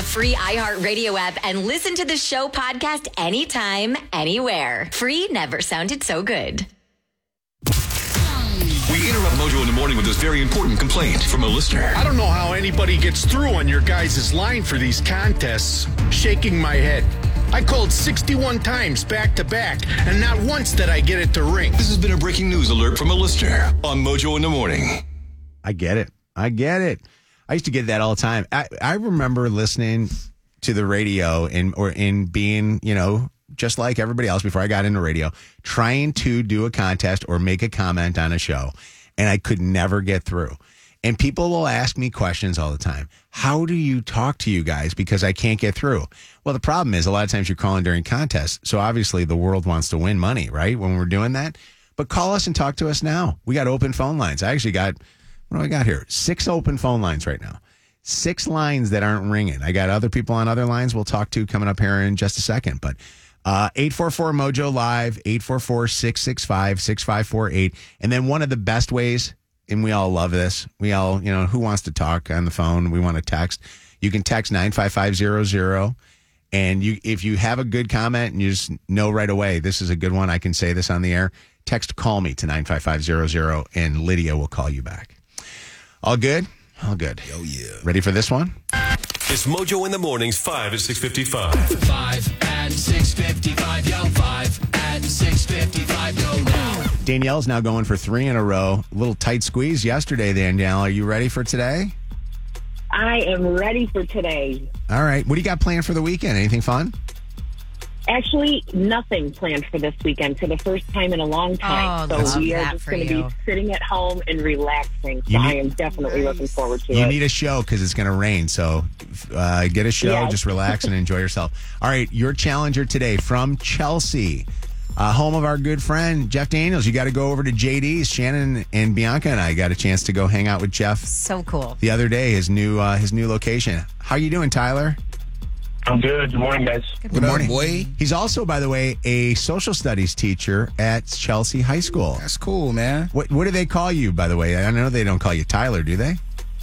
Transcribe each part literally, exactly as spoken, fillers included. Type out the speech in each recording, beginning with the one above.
free iHeartRadio app and listen to the show podcast anytime, anywhere. Free never sounded so good. We interrupt Mojo in the morning with this very important complaint from a listener. I don't know how anybody gets through on your guys' line for these contests. Shaking my head. I called sixty-one times back to back, and not once did I get it to ring. This has been a breaking news alert from a listener on Mojo in the morning. I get it. I get it. I used to get that all the time. I, I remember listening to the radio and or in being, you know, just like everybody else before I got into radio, trying to do a contest or make a comment on a show, and I could never get through. And people will ask me questions all the time. How do you talk to you guys? Because I can't get through. Well, the problem is a lot of times you're calling during contests. So obviously the world wants to win money, right? When we're doing that. But call us and talk to us now. We got open phone lines. I actually got, what do I got here? Six open phone lines right now. Six lines that aren't ringing. I got other people on other lines we'll talk to coming up here in just a second. But uh, eight four four Mojo Live, eight four four, six six five, six five four eight. And then one of the best ways, and we all love this. We all, you know, who wants to talk on the phone? We want to text. You can text nine five five zero zero. And you, if you have a good comment and you just know right away, this is a good one, I can say this on the air, text call me to nine five five zero zero and Lydia will call you back. All good? All good. Oh, yeah. Ready for this one? It's Mojo in the mornings, five at six fifty-five. Five at six fifty-five, yo. Five at six fifty-five, yo. Now. Danielle's now going for three in a row. A little tight squeeze yesterday, Danielle. Are you ready for today? I am ready for today. All right. What do you got planned for the weekend? Anything fun? Actually, nothing planned for this weekend for the first time in a long time. Oh, so we are that just for going to you. be sitting at home and relaxing. So You need- I am definitely looking forward to You it. need a show because it's going to rain. So uh, get a show, Yes. just relax and enjoy yourself. All right. Your challenger today from Chelsea, uh, home of our good friend Jeff Daniels. You got to go over to J D's. Shannon and Bianca and I got a chance to go hang out with Jeff So cool. the other day, his new uh, his new location. How you doing, Tyler? I'm good. Good morning, guys. Good morning. boy. He's also, by the way, a social studies teacher at Chelsea High School. That's cool, man. What what do they call you, by the way? I know they don't call you Tyler, do they?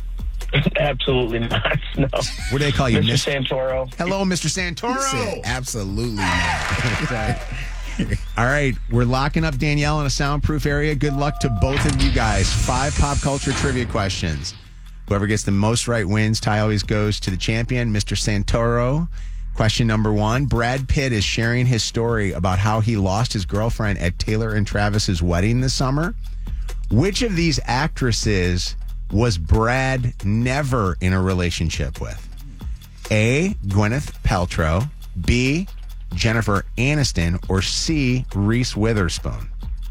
Absolutely not. No. What do they call you, Mister Mister Santoro. Hello, Mister Santoro. Said, absolutely not. All right, we're locking up Danielle in a soundproof area. Good luck to both of you guys. Five pop culture trivia questions. Whoever gets the most right wins. Ty always goes to the champion, Mister Santoro. Question number one. Brad Pitt is sharing his story about how he lost his girlfriend at Taylor and Travis's wedding this summer. Which of these actresses was Brad never in a relationship with? A, Gwyneth Paltrow. B, Jennifer Aniston. Or C, Reese Witherspoon.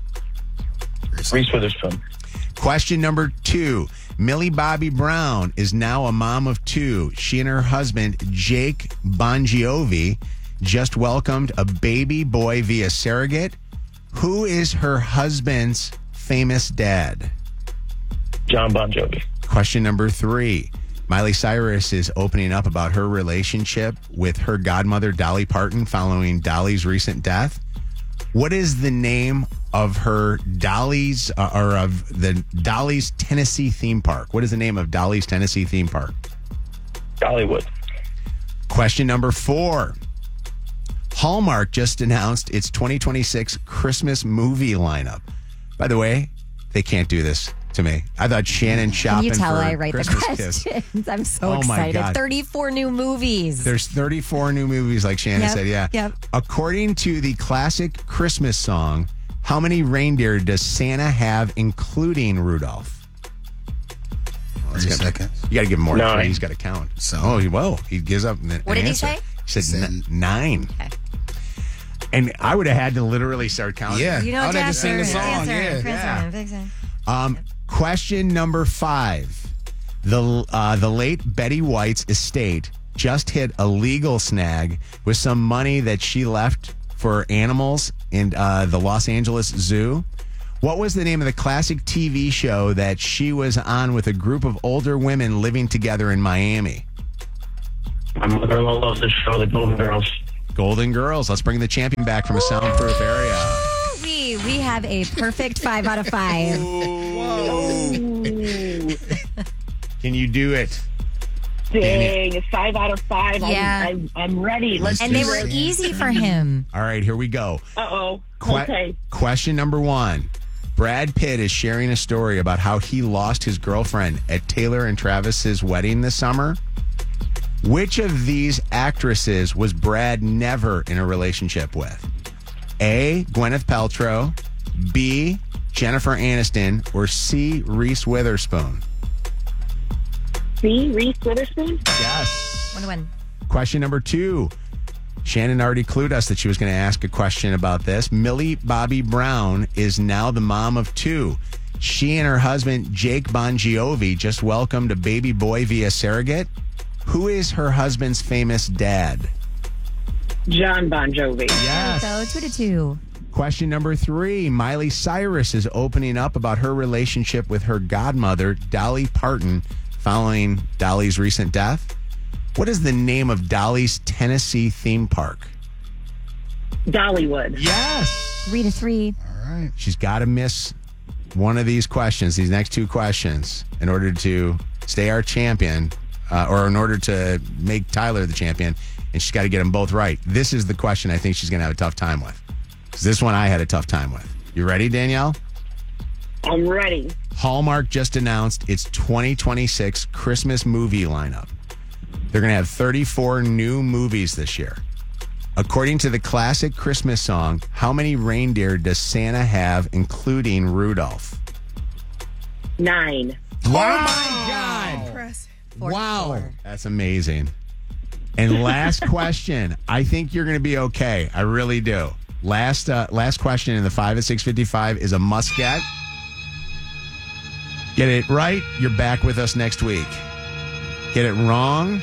Reese Witherspoon. Question number two. Millie Bobby Brown is now a mom of two. She and her husband, Jake Bongiovi, just welcomed a baby boy via surrogate. Who is her husband's famous dad? John Bon Jovi. Question number three. Miley Cyrus is opening up about her relationship with her godmother, Dolly Parton, following Dolly's recent death. What is the name of her Dolly's, uh, or of the Dolly's Tennessee theme park? What is the name of Dolly's Tennessee theme park? Dollywood. Question number four. Hallmark just announced its twenty twenty-six Christmas movie lineup. By the way, they can't do this to me. I thought Shannon Can shopping you tell for I write Christmas the Kiss. questions? I'm so Oh, my excited. God. thirty-four new movies. There's thirty-four new movies, like Shannon Yep, said. Yeah. yep. According to the classic Christmas song, how many reindeer does Santa have, including Rudolph? Three seconds. You got to give him more than three. Nine. He's got to count. So- oh, he, whoa. He gives up. An, What an did he answer. say? He said Said n- nine. Okay. And I would have had to literally start counting. Yeah. You know, I would have to Jasper, sing the song. answer, Yeah. answer, Yeah. answer. Um, question number five. The uh, the late Betty White's estate just hit a legal snag with some money that she left for animals in uh, the Los Angeles Zoo. What was the name of the classic T V show that she was on with a group of older women living together in Miami? My mother-in-law loves this show, The Golden Girls. Golden Girls. Let's bring the champion back from a soundproof area. We we have a perfect five out of five. Can you do it? Dang, it's five out of five. Yeah. I'm, I'm, I'm ready. Let's And do they were this. easy for him. All right, here we go. Uh-oh. Que- Okay. Question number one. Brad Pitt is sharing a story about how he lost his girlfriend at Taylor and Travis's wedding this summer. Which of these actresses was Brad never in a relationship with? A. Gwyneth Paltrow, B. Jennifer Aniston, or C. Reese Witherspoon? See, Reese Witherspoon? Yes. One to one. Question number two. Shannon already clued us that she was going to ask a question about this. Millie Bobby Brown is now the mom of two. She and her husband, Jake Bon Jovi, just welcomed a baby boy via surrogate. Who is her husband's famous dad? John Bon Jovi. Yes. So two to two. Question number three. Miley Cyrus is opening up about her relationship with her godmother, Dolly Parton, following Dolly's recent death. What is the name of Dolly's Tennessee theme park? Dollywood. Yes. Three to three. All right. She's got to miss one of these questions, these next two questions, in order to stay our champion, uh, or in order to make Tyler the champion. And she's got to get them both right. This is the question I think she's going to have a tough time with. 'Cause this one I had a tough time with. You ready, Danielle? I'm ready. Hallmark just announced its twenty twenty-six Christmas movie lineup. They're going to have thirty-four new movies this year. According to the classic Christmas song, how many reindeer does Santa have, including Rudolph? Nine. Wow. My God. Four, Wow. four. That's amazing. And last question. I think you're going to be okay. I really do. Last uh, last question in the five at six fifty-five is a must get. Get it right, you're back with us next week. Get it wrong,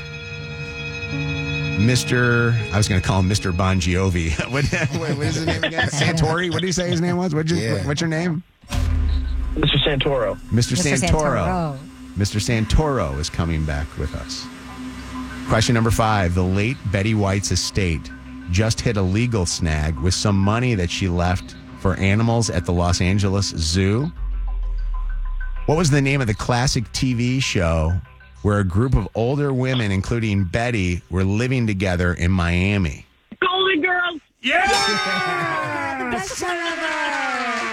Mister I was going to call him Mister Bon Jovi. what, what, what is his name again? Santori? What did he say his name was? What's your, Yeah. what's your name? Mister Santoro. Mister Mister Santoro. Santoro. Mister Santoro is coming back with us. Question number five. The late Betty White's estate just hit a legal snag with some money that she left for animals at the Los Angeles Zoo. What was the name of the classic T V show where a group of older women, including Betty, were living together in Miami? Golden Girls. Yeah! Best show ever.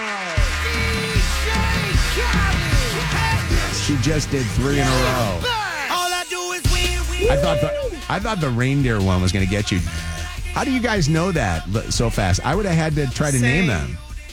She just did three in a row. All I do is win, win. I thought the I thought the reindeer one was going to get you. How do you guys know that l- so fast? I would have had to try to name them.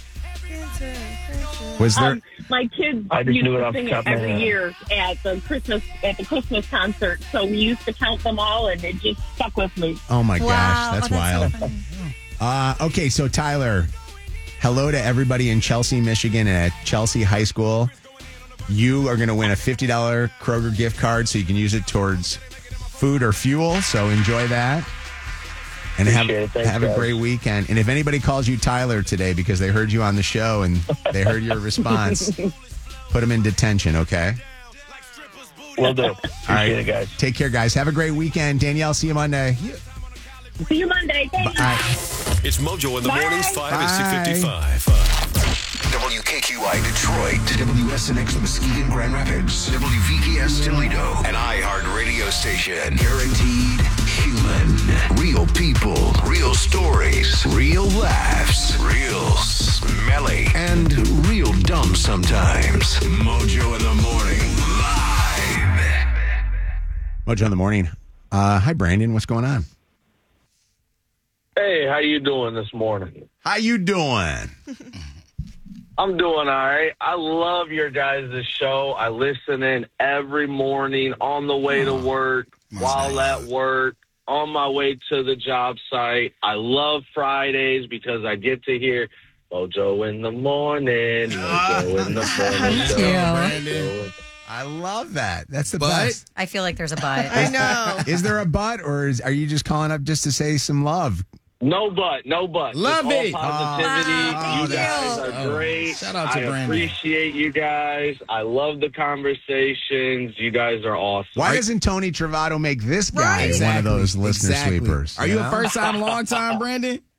Was there? Um, my kids I just used knew it to off the sing top it of my every head. year at the Christmas at the Christmas concert, so we used to count them all, and it just stuck with me. Oh my Wow. gosh, that's, Oh, wild. so funny. Uh, okay, so Tyler, hello to everybody in Chelsea, Michigan, and at Chelsea High School. You are going to win a fifty dollars Kroger gift card, so you can use it towards food or fuel. So enjoy that, and have Appreciate it. Thanks, have a guys. great weekend. And if anybody calls you Tyler today because they heard you on the show and they heard your response, put them in detention. Okay. Will do. Appreciate All right, it, guys. Take care, guys. Have a great weekend. Danielle, see you Monday. See you Monday. Thanks. All right. It's Mojo in the Bye. mornings, five at Bye. six fifty-five. W K Q I Detroit, W S N X Muskegon Grand Rapids, W V K S Toledo, an iHeart radio station. Guaranteed human. Real people, real stories, real laughs, real smelly, and real dumb sometimes. Mojo in the morning, live. Mojo in the morning. Uh, hi, Brandon. What's going on? Hey, how you doing this morning? How you doing? I'm doing all right. I love your guys' show. I listen in every morning on the way to work, while at work, on my way to the job site. I love Fridays because I get to hear Mojo in the morning, Mojo in the morning Me show. too. Mojo in- I love that. That's the But- best. I feel like there's a but. I know. Is there a butt, or is, are you just calling up just to say some love? No but, no but. Love Just it. all positivity. Wow, you thank guys you. are Oh, great. shout out to I Brandon. appreciate you guys. I love the conversations. You guys are awesome. Why doesn't Tony Travato make this guy Right. one of those listener Exactly. sweepers? Are you know? a first time, long time, Brandon?